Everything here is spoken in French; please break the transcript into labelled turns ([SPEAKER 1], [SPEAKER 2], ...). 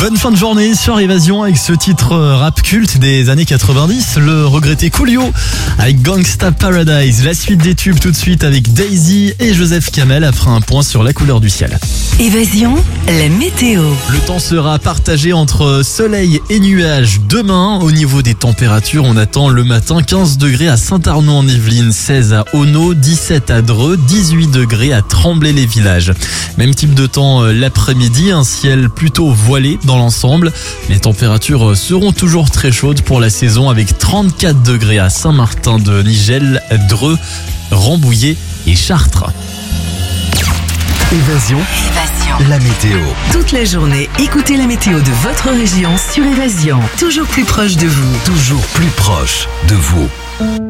[SPEAKER 1] Bonne fin de journée sur Évasion avec ce titre rap culte des années 90, le regretté Coolio avec Gangsta Paradise. La suite des tubes tout de suite avec Daisy et Joseph Kamel après un point sur la couleur du ciel.
[SPEAKER 2] Évasion, la météo.
[SPEAKER 1] Le temps sera partagé entre soleil et nuages demain. Au niveau des températures, on attend le matin 15 degrés à Saint-Arnaud-en-Yvelines, 16 à Auneau, 17 à Dreux, 18 degrés à Tremblay-les-Villages. Même type de temps l'après-midi, un ciel plutôt voilé dans l'ensemble. Les températures seront toujours très chaudes pour la saison avec 34 degrés à Saint-Martin-de-Nigel, Dreux, Rambouillet et Chartres.
[SPEAKER 3] Évasion, la météo.
[SPEAKER 2] Toute la journée, écoutez la météo de votre région sur Évasion. Toujours plus proche de vous.
[SPEAKER 3] Toujours plus proche de vous.